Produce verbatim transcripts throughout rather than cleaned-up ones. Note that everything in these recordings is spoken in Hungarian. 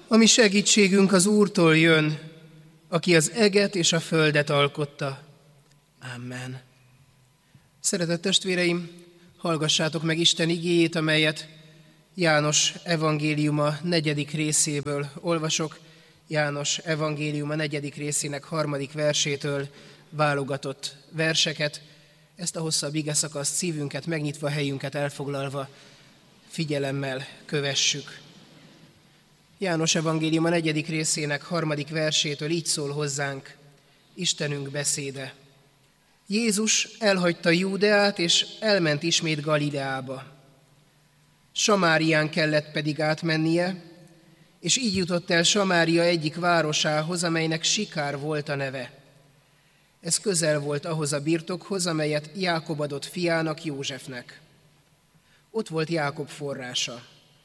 A mi segítségünk az Úrtól jön, aki az eget és a földet alkotta. Amen. Szeretett testvéreim, hallgassátok meg Isten igéjét, amelyet János evangéliuma negyedik részéből olvasok. János evangéliuma negyedik részének harmadik versétől válogatott verseket. Ezt a hosszabb igeszakaszt szívünket megnyitva, helyünket elfoglalva figyelemmel kövessük. János evangéliuma negyedik részének harmadik versétől így szól hozzánk Istenünk beszéde. Jézus elhagyta Júdeát, és elment ismét Galileába. Samárián kellett pedig átmennie, és így jutott el Samária egyik városához, amelynek Sikár volt a neve. Ez közel volt ahhoz a birtokhoz, amelyet Jákob adott fiának, Józsefnek. Ott volt Jákob forrása.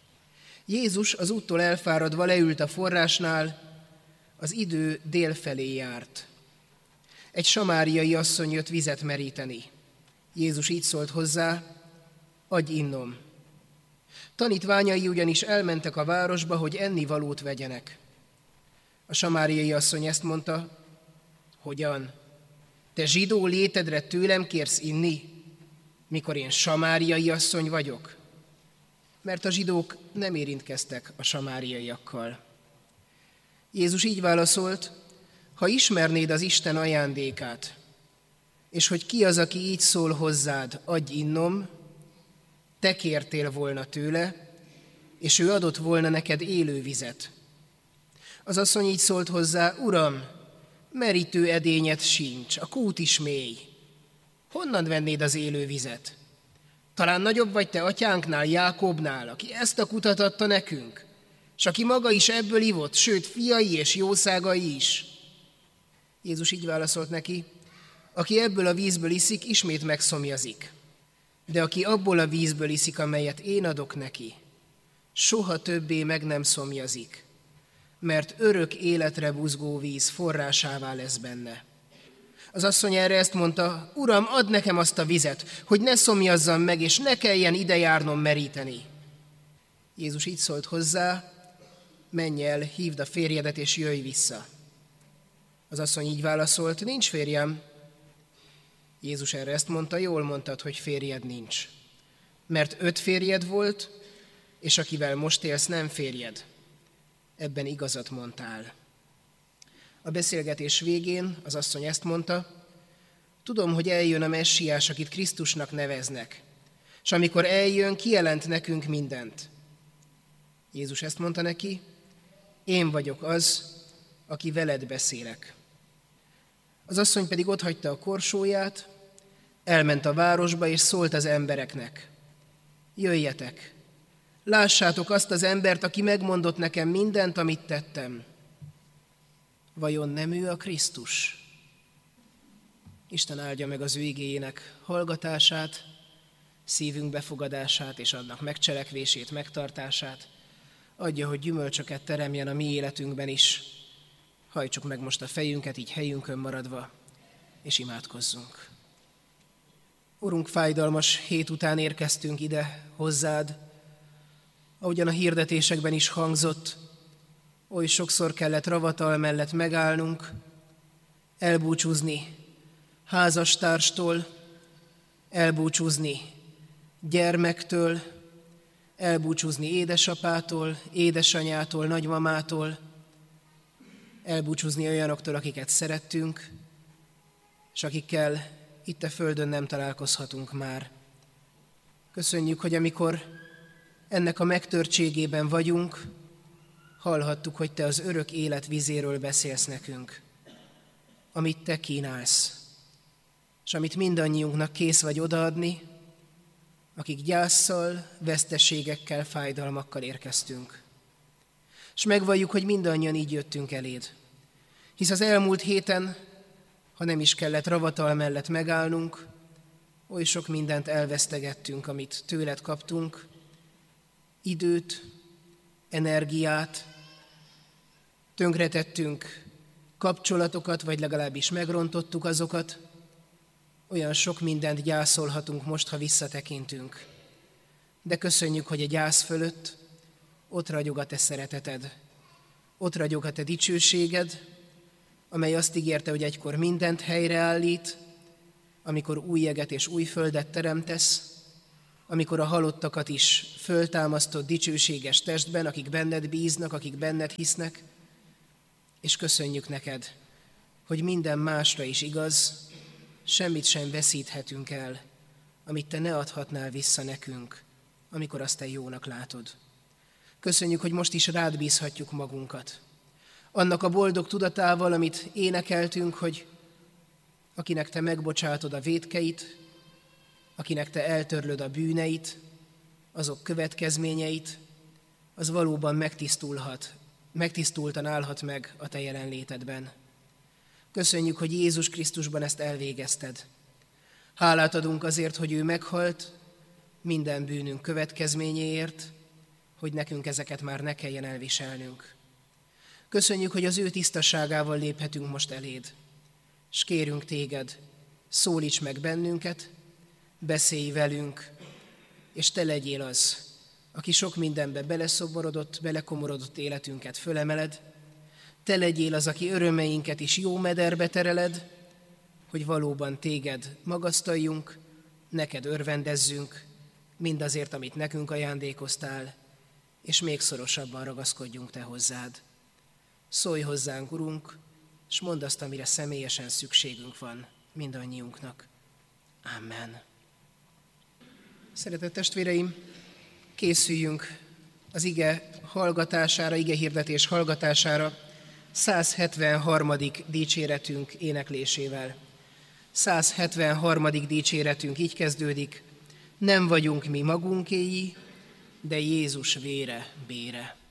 Jézus az úttól elfáradva leült a forrásnál, az idő dél felé járt. Egy samáriai asszony jött vizet meríteni. Jézus így szólt hozzá, adj innom. Tanítványai ugyanis elmentek a városba, hogy ennivalót vegyenek. A samáriai asszony ezt mondta, hogyan? Te zsidó létedre tőlem kérsz inni, mikor én samáriai asszony vagyok? Mert a zsidók nem érintkeztek a samáriaiakkal. Jézus így válaszolt, ha ismernéd az Isten ajándékát, és hogy ki az, aki így szól hozzád, adj innom, te kértél volna tőle, és ő adott volna neked élő vizet. Az asszony így szólt hozzá, Uram, merítő edényed sincs, a kút is mély. Honnan vennéd az élő vizet? Talán nagyobb vagy te atyánknál, Jákobnál, aki ezt a kutat adta nekünk, és aki maga is ebből ivott, sőt, fiai és jószágai is. Jézus így válaszolt neki, aki ebből a vízből iszik, ismét megszomjazik. De aki abból a vízből iszik, amelyet én adok neki, soha többé meg nem szomjazik, mert örök életre buzgó víz forrásává lesz benne. Az asszony erre ezt mondta, Uram, add nekem azt a vizet, hogy ne szomjazzam meg, és ne kelljen ide járnom meríteni. Jézus így szólt hozzá, menj el, hívd a férjedet, és jöjj vissza. Az asszony így válaszolt, nincs férjem. Jézus erre ezt mondta, jól mondtad, hogy férjed nincs. Mert öt férjed volt, és akivel most élsz, nem férjed. Ebben igazat mondtál. A beszélgetés végén az asszony ezt mondta, tudom, hogy eljön a messiás, akit Krisztusnak neveznek, és amikor eljön, kijelent nekünk mindent. Jézus ezt mondta neki, én vagyok az, aki veled beszélek. Az asszony pedig otthagyta a korsóját, elment a városba, és szólt az embereknek, jöjjetek, lássátok azt az embert, aki megmondott nekem mindent, amit tettem. Vajon nem ő a Krisztus? Isten áldja meg az ő igéjének hallgatását, szívünk befogadását és annak megcselekvését, megtartását. Adja, hogy gyümölcsöket teremjen a mi életünkben is. Hajtsuk meg most a fejünket, így helyünkön maradva, és imádkozzunk. Urunk, fájdalmas hét után érkeztünk ide hozzád, ahogyan a hirdetésekben is hangzott, oly sokszor kellett ravatal mellett megállnunk, elbúcsúzni házastárstól, elbúcsúzni gyermektől, elbúcsúzni édesapától, édesanyától, nagymamától, elbúcsúzni olyanoktól, akiket szerettünk, és akikkel itt a földön nem találkozhatunk már. Köszönjük, hogy amikor ennek a megtörtségében vagyunk, hallhattuk, hogy te az örök élet vizéről beszélsz nekünk, amit te kínálsz, és amit mindannyiunknak kész vagy odaadni, akik gyásszal, veszteségekkel, fájdalmakkal érkeztünk. És megvalljuk, hogy mindannyian így jöttünk eléd, hisz az elmúlt héten, ha nem is kellett ravatal mellett megállnunk, oly sok mindent elvesztegettünk, amit tőled kaptunk, időt, energiát, tönkretettünk kapcsolatokat, vagy legalábbis megrontottuk azokat, olyan sok mindent gyászolhatunk most, ha visszatekintünk. De köszönjük, hogy a gyász fölött ott ragyog a te szereteted, Ott ragyog a te dicsőséged, amely azt ígérte, hogy egykor mindent helyreállít, amikor új jeget és új földet teremtesz, amikor a halottakat is föltámasztott dicsőséges testben, akik benned bíznak, akik benned hisznek, és köszönjük neked, hogy minden másra is igaz, semmit sem veszíthetünk el, amit te ne adhatnál vissza nekünk, amikor azt te jónak látod. Köszönjük, hogy most is rád bízhatjuk magunkat. Annak a boldog tudatával, amit énekeltünk, hogy akinek te megbocsátod a vétkeit, akinek te eltörlöd a bűneit, azok következményeit, az valóban megtisztulhat, megtisztultan állhat meg a te jelenlétedben. Köszönjük, hogy Jézus Krisztusban ezt elvégezted. Hálát adunk azért, hogy ő meghalt minden bűnünk következményéért, hogy nekünk ezeket már ne kelljen elviselnünk. Köszönjük, hogy az ő tisztaságával léphetünk most eléd, és kérünk téged, szólíts meg bennünket, beszélj velünk, és te legyél az, aki sok mindenbe beleszomorodott, belekomorodott életünket fölemeled, te legyél az, aki örömeinket is jó mederbe tereled, hogy valóban téged magasztaljunk, neked örvendezzünk, mindazért, amit nekünk ajándékoztál, és még szorosabban ragaszkodjunk te hozzád. Szólj hozzánk, Urunk, és mondd azt, amire személyesen szükségünk van mindannyiunknak. Amen. Szeretett testvéreim, készüljünk az ige hallgatására, ige hirdetés hallgatására száz hetvenharmadik dicséretünk éneklésével. száz hetvenharmadik dicséretünk így kezdődik: nem vagyunk mi magunkéi, de Jézus vére bére.